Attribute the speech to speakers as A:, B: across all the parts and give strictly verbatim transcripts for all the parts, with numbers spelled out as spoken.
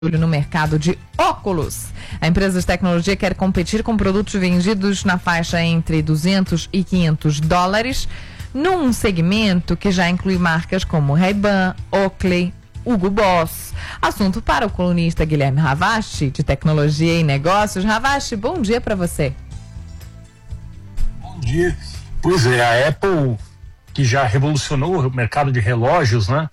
A: no mercado de óculos. A empresa de tecnologia quer competir com produtos vendidos na faixa entre duzentos e quinhentos dólares, num segmento que já inclui marcas como Ray-Ban, Oakley, Hugo Boss. Assunto para o colunista Guilherme Ravache, de Tecnologia e Negócios. Ravache, bom dia para você.
B: Bom dia. Pois é, a Apple, que já revolucionou o mercado de relógios, né?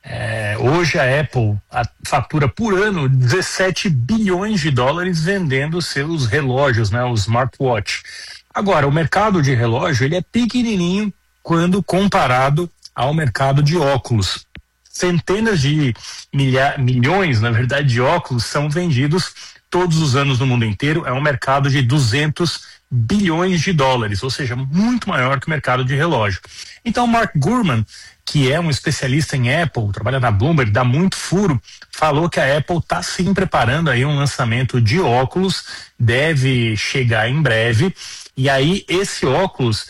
B: É, hoje a Apple a, fatura por ano dezessete bilhões de dólares vendendo seus relógios, né, os smartwatch. Agora, o mercado de relógio ele é pequenininho quando comparado ao mercado de óculos. Centenas de milha, milhões, na verdade, de óculos são vendidos todos os anos no mundo inteiro. É um mercado de duzentos bilhões de dólares, ou seja, muito maior que o mercado de relógio. Então, Mark Gurman, que é um especialista em Apple, trabalha na Bloomberg, dá muito furo, falou que a Apple está sim preparando aí um lançamento de óculos, deve chegar em breve, e aí esse óculos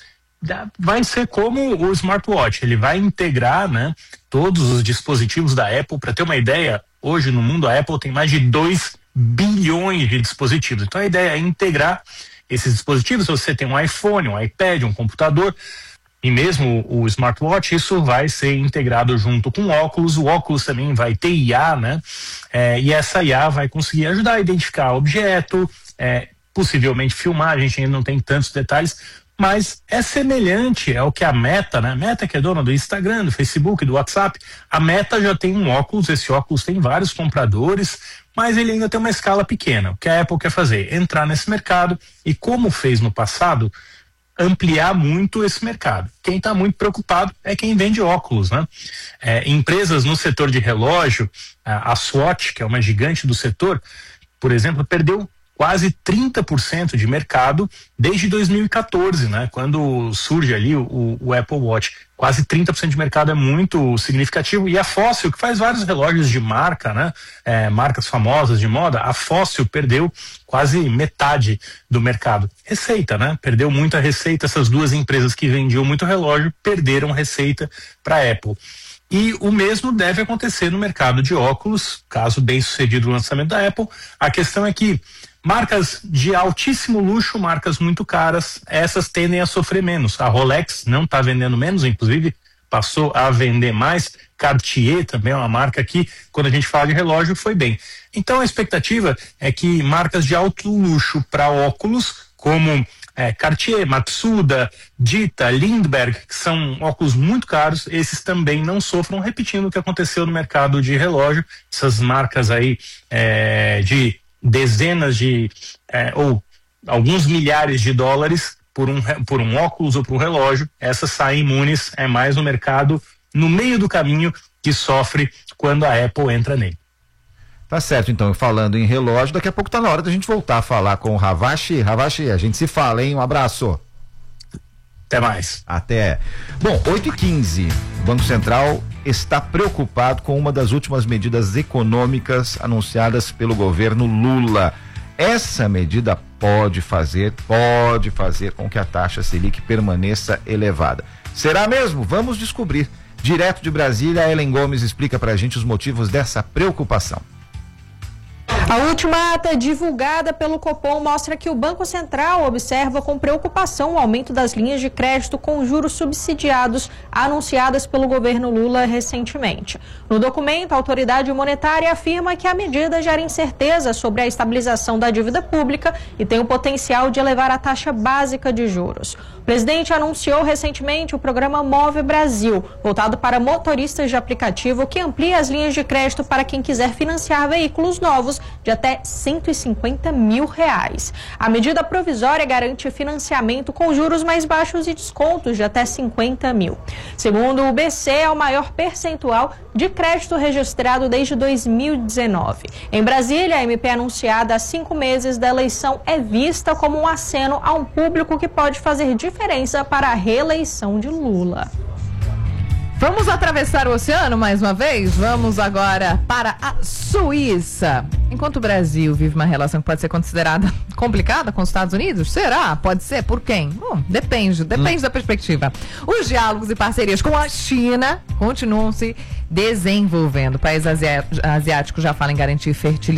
B: vai ser como o smartwatch, ele vai integrar, né, todos os dispositivos da Apple. Para ter uma ideia, hoje no mundo a Apple tem mais de dois bilhões de dispositivos, então a ideia é integrar esses dispositivos. Se você tem um iPhone, um iPad, um computador e mesmo o smartwatch, isso vai ser integrado junto com o óculos. O óculos também vai ter I A, né? É, e essa I A vai conseguir ajudar a identificar objeto, é, possivelmente filmar. A gente ainda não tem tantos detalhes, mas é semelhante ao que a Meta, né? Meta, que é dona do Instagram, do Facebook, do WhatsApp. A Meta já tem um óculos, esse óculos tem vários compradores, mas ele ainda tem uma escala pequena. O que a Apple quer fazer? Entrar nesse mercado e, como fez no passado, ampliar muito esse mercado. Quem está muito preocupado é quem vende óculos, né? É, empresas no setor de relógio, a, a Swatch, que é uma gigante do setor, por exemplo, perdeu quase trinta por cento de mercado desde dois mil e quatorze, né? Quando surge ali o, o Apple Watch. Quase trinta por cento de mercado é muito significativo. E a Fossil, que faz vários relógios de marca, né? É, marcas famosas de moda, a Fossil perdeu quase metade do mercado. Receita, né? Perdeu muita receita. Essas duas empresas que vendiam muito relógio perderam receita para a Apple. E o mesmo deve acontecer no mercado de óculos, caso bem sucedido o lançamento da Apple. A questão é que marcas de altíssimo luxo, marcas muito caras, essas tendem a sofrer menos. A Rolex não está vendendo menos, inclusive passou a vender mais. Cartier também é uma marca que, quando a gente fala de relógio, foi bem. Então a expectativa é que marcas de alto luxo para óculos, como é, Cartier, Matsuda, Dita, Lindbergh, que são óculos muito caros, esses também não sofram, repetindo o que aconteceu no mercado de relógio. Essas marcas aí é, de dezenas de é, ou alguns milhares de dólares por um, por um óculos ou por um relógio, essas saem imunes. É mais um mercado no meio do caminho que sofre quando a Apple entra nele.
C: Tá certo, então, falando em relógio, daqui a pouco tá na hora da gente voltar a falar com o Ravache. Ravache, a gente se fala, hein? Um abraço.
B: Até mais.
C: Até. Bom, oito e quinze, o Banco Central está preocupado com uma das últimas medidas econômicas anunciadas pelo governo Lula. Essa medida pode fazer, pode fazer com que a taxa Selic permaneça elevada. Será mesmo? Vamos descobrir. Direto de Brasília, a Ellen Gomes explica pra gente os motivos dessa preocupação.
D: A última ata divulgada pelo Copom mostra que o Banco Central observa com preocupação o aumento das linhas de crédito com juros subsidiados anunciadas pelo governo Lula recentemente. No documento, a autoridade monetária afirma que a medida gera incerteza sobre a estabilização da dívida pública e tem o potencial de elevar a taxa básica de juros. O presidente anunciou recentemente o programa Move Brasil, voltado para motoristas de aplicativo, que amplia as linhas de crédito para quem quiser financiar veículos novos de até cento e cinquenta mil reais. A medida provisória garante financiamento com juros mais baixos e descontos de até cinquenta mil. Segundo o B C, é o maior percentual de crédito registrado desde dois mil e dezenove. Em Brasília, a M P anunciada há cinco meses da eleição é vista como um aceno a um público que pode fazer diferença para a reeleição de Lula.
A: Vamos atravessar o oceano mais uma vez? Vamos agora para a Suíça. Enquanto o Brasil vive uma relação que pode ser considerada complicada com os Estados Unidos, será? Pode ser? Por quem? Bom, depende, depende hum. da perspectiva. Os diálogos e parcerias com a China continuam se desenvolvendo. O país asiático já fala em garantir fertilidade